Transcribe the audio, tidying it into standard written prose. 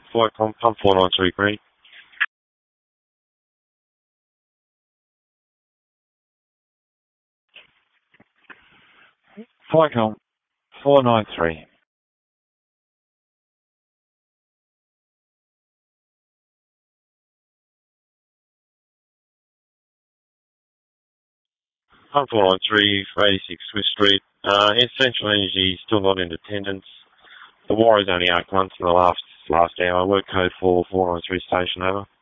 Viacom, pump 493 green. Viacom 493. Pump 493 for 86 Swiss Street. Essential Energy still not in attendance. The Warriors only 8 months in the last hour. Work code 4493 station over.